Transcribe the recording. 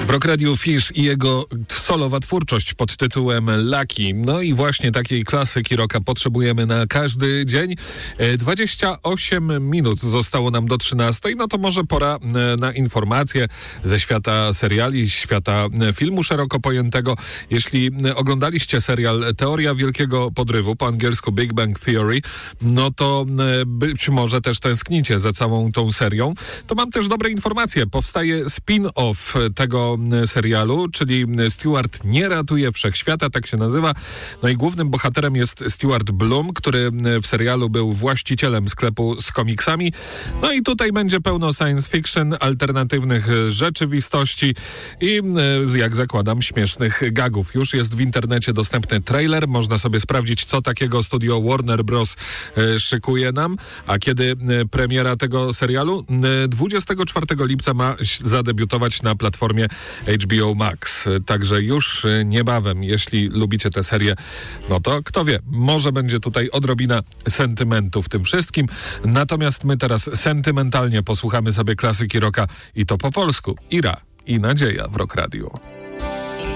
W Rock Radio Fish i jego solowa twórczość pod tytułem Lucky. No i właśnie takiej klasyki rocka potrzebujemy na każdy dzień. 28 minut zostało nam do 13. No to może pora na informacje ze świata seriali, świata filmu szeroko pojętego. Jeśli oglądaliście serial Teoria Wielkiego Podrywu, po angielsku Big Bang Theory, no to być może też tęsknicie za całą tą serią. To mam też dobre informacje. Powstaje spin-off tego serialu, czyli Stuart nie ratuje wszechświata, tak się nazywa. No i głównym bohaterem jest Stuart Bloom, który w serialu był właścicielem sklepu z komiksami. No i tutaj będzie pełno science fiction, alternatywnych rzeczywistości i jak zakładam śmiesznych gagów. Już jest w internecie dostępny trailer, można sobie sprawdzić, co takiego studio Warner Bros. Szykuje nam. A kiedy premiera tego serialu? 24 lipca ma zadebiutować na platformie HBO Max. Także już niebawem, jeśli lubicie tę serię, no to kto wie, może będzie tutaj odrobina sentymentu w tym wszystkim. Natomiast my teraz sentymentalnie posłuchamy sobie klasyki rocka i to po polsku. Ira i Nadzieja w Rock Radio.